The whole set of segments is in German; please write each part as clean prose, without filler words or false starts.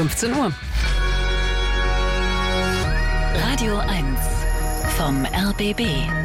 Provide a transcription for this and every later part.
15 Uhr. Radio 1 vom RBB.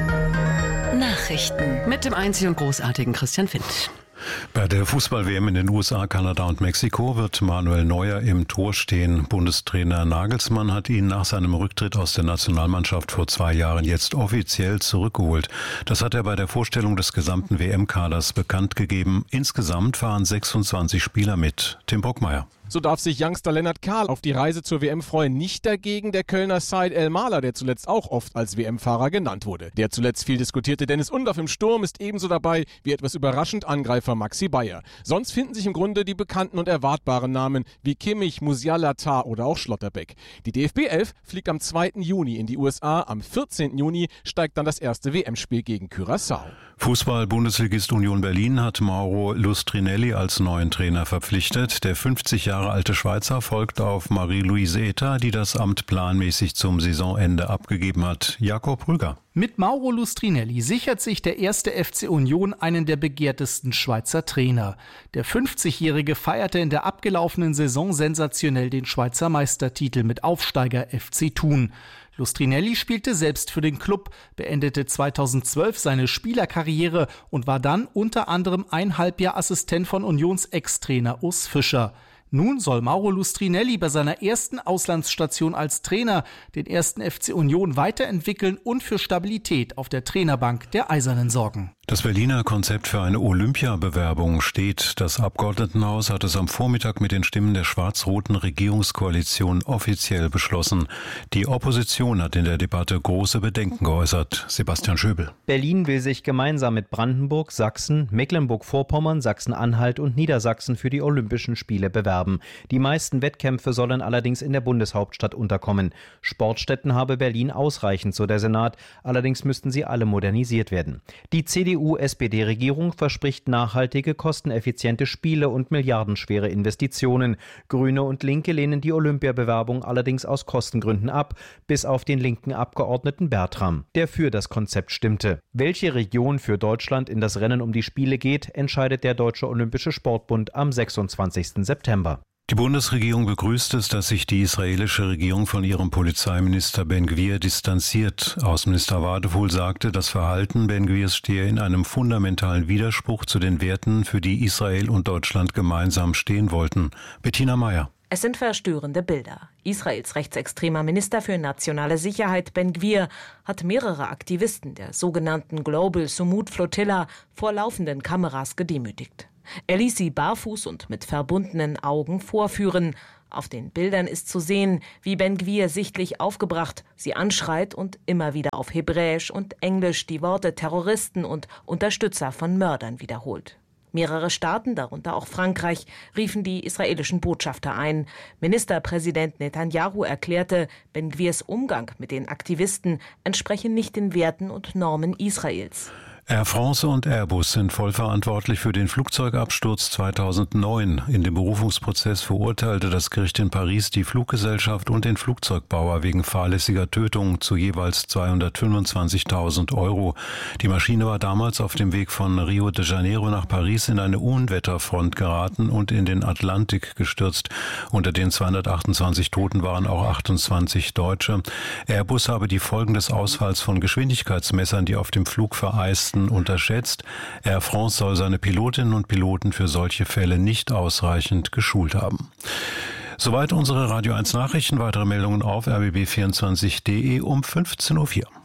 Nachrichten. Mit dem einzig und großartigen Christian Findt. Bei der Fußball-WM in den USA, Kanada und Mexiko wird Manuel Neuer im Tor stehen. Bundestrainer Nagelsmann hat ihn nach seinem Rücktritt aus der Nationalmannschaft vor 2 Jahren jetzt offiziell zurückgeholt. Das hat er bei der Vorstellung des gesamten WM-Kaders bekannt gegeben. Insgesamt fahren 26 Spieler mit. Tim Brockmeier. So darf sich Youngster Lennart Kahl auf die Reise zur WM freuen. Nicht dagegen der Kölner Said El-Maler, der zuletzt auch oft als WM-Fahrer genannt wurde. Der zuletzt viel diskutierte Dennis Undaff im Sturm ist ebenso dabei wie etwas überraschend Angreifer Maxi Bayer. Sonst finden sich im Grunde die bekannten und erwartbaren Namen wie Kimmich, Musiala, Tah oder auch Schlotterbeck. Die DFB 11 fliegt am 2. Juni in die USA. Am 14. Juni steigt dann das erste WM-Spiel gegen Curaçao. Fußball-Bundesligist Union Berlin hat Mauro Lustrinelli als neuen Trainer verpflichtet. Der 50 Jahre alte Schweizer folgt auf Marie-Louise Eta, die das Amt planmäßig zum Saisonende abgegeben hat. Jakob Rüger. Mit Mauro Lustrinelli sichert sich der erste FC Union einen der begehrtesten Schweizer Trainer. Der 50-Jährige feierte in der abgelaufenen Saison sensationell den Schweizer Meistertitel mit Aufsteiger FC Thun. Lustrinelli spielte selbst für den Klub, beendete 2012 seine Spielerkarriere und war dann unter anderem ein Halbjahr Assistent von Unions Ex-Trainer Urs Fischer. Nun soll Mauro Lustrinelli bei seiner ersten Auslandsstation als Trainer den ersten FC Union weiterentwickeln und für Stabilität auf der Trainerbank der Eisernen sorgen. Das Berliner Konzept für eine Olympiabewerbung steht. Das Abgeordnetenhaus hat es am Vormittag mit den Stimmen der schwarz-roten Regierungskoalition offiziell beschlossen. Die Opposition hat in der Debatte große Bedenken geäußert. Sebastian Schöbel. Berlin will sich gemeinsam mit Brandenburg, Sachsen, Mecklenburg-Vorpommern, Sachsen-Anhalt und Niedersachsen für die Olympischen Spiele bewerben. Die meisten Wettkämpfe sollen allerdings in der Bundeshauptstadt unterkommen. Sportstätten habe Berlin ausreichend, so der Senat. Allerdings müssten sie alle modernisiert werden. Die CDU-SPD-Regierung verspricht nachhaltige, kosteneffiziente Spiele und milliardenschwere Investitionen. Grüne und Linke lehnen die Olympiabewerbung allerdings aus Kostengründen ab, bis auf den linken Abgeordneten Bertram, der für das Konzept stimmte. Welche Region für Deutschland in das Rennen um die Spiele geht, entscheidet der Deutsche Olympische Sportbund am 26. September. Die Bundesregierung begrüßt es, dass sich die israelische Regierung von ihrem Polizeiminister Ben-Gvir distanziert. Außenminister Wadefuhl sagte, das Verhalten Ben-Gvirs stehe in einem fundamentalen Widerspruch zu den Werten, für die Israel und Deutschland gemeinsam stehen wollten. Bettina Meyer. Es sind verstörende Bilder. Israels rechtsextremer Minister für nationale Sicherheit Ben-Gvir hat mehrere Aktivisten der sogenannten Global Sumud Flotilla vor laufenden Kameras gedemütigt. Er ließ sie barfuß und mit verbundenen Augen vorführen. Auf den Bildern ist zu sehen, wie Ben-Gvir sichtlich aufgebracht sie anschreit und immer wieder auf Hebräisch und Englisch die Worte Terroristen und Unterstützer von Mördern wiederholt. Mehrere Staaten, darunter auch Frankreich, riefen die israelischen Botschafter ein. Ministerpräsident Netanyahu erklärte, Ben-Gvirs Umgang mit den Aktivisten entspreche nicht den Werten und Normen Israels. Air France und Airbus sind vollverantwortlich für den Flugzeugabsturz 2009. In dem Berufungsprozess verurteilte das Gericht in Paris die Fluggesellschaft und den Flugzeugbauer wegen fahrlässiger Tötung zu jeweils 225.000 €. Die Maschine war damals auf dem Weg von Rio de Janeiro nach Paris in eine Unwetterfront geraten und in den Atlantik gestürzt. Unter den 228 Toten waren auch 28 Deutsche. Airbus habe die Folgen des Ausfalls von Geschwindigkeitsmessern, die auf dem Flug vereisten, unterschätzt. Air France soll seine Pilotinnen und Piloten für solche Fälle nicht ausreichend geschult haben. Soweit unsere Radio 1 Nachrichten. Weitere Meldungen auf rbb24.de um 15.04 Uhr.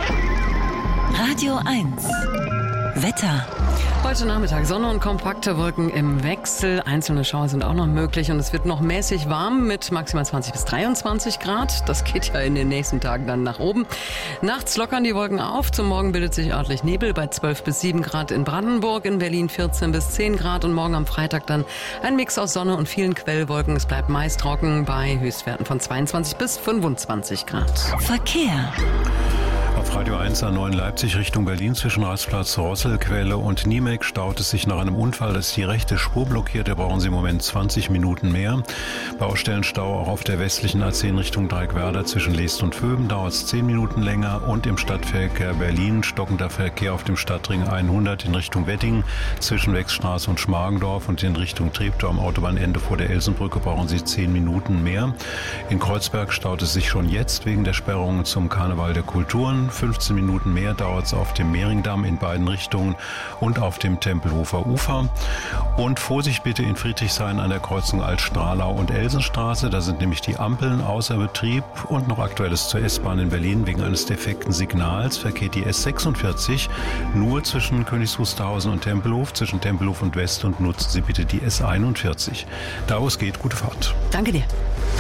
Radio 1 Wetter. Heute Nachmittag Sonne und kompakte Wolken im Wechsel. Einzelne Schauer sind auch noch möglich und es wird noch mäßig warm mit maximal 20 bis 23 Grad. Das geht ja in den nächsten Tagen dann nach oben. Nachts lockern die Wolken auf. Zum Morgen bildet sich örtlich Nebel bei 12 bis 7 Grad in Brandenburg, in Berlin 14 bis 10 Grad und morgen am Freitag dann ein Mix aus Sonne und vielen Quellwolken. Es bleibt meist trocken bei Höchstwerten von 22 bis 25 Grad. Verkehr. Auf Radio 1 A9 Leipzig Richtung Berlin zwischen Rastplatz Rosselquelle und Niemek staut es sich nach einem Unfall. Da ist die rechte Spur blockiert. Da brauchen Sie im Moment 20 Minuten mehr. Baustellenstau auch auf der westlichen A10 Richtung Dreieckwerder zwischen Leest und Vöben. Dauert es 10 Minuten länger. Und im Stadtverkehr Berlin stockender Verkehr auf dem Stadtring 100 in Richtung Wedding zwischen Wechsstraße und Schmargendorf und in Richtung Treptow am Autobahnende vor der Elsenbrücke brauchen Sie 10 Minuten mehr. In Kreuzberg staut es sich schon jetzt wegen der Sperrungen zum Karneval der Kulturen. 15 Minuten mehr dauert es auf dem Mehringdamm in beiden Richtungen und auf dem Tempelhofer Ufer. Und Vorsicht bitte in Friedrichshain an der Kreuzung Altstralau und Elsenstraße. Da sind nämlich die Ampeln außer Betrieb. Und noch Aktuelles zur S-Bahn in Berlin. Wegen eines defekten Signals verkehrt die S46 nur zwischen Königs Wusterhausen und Tempelhof, zwischen Tempelhof und West, und nutzen Sie bitte die S41. Da wo es geht, gute Fahrt. Danke dir.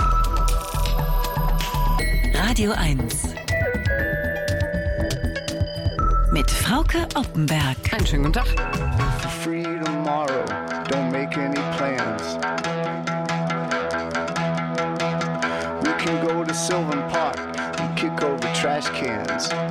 Radio 1 mit Frauke Oppenberg. Einen schönen guten Tag. Free tomorrow, don't make any plans. We can go to Sylvan Park and kick over trash cans.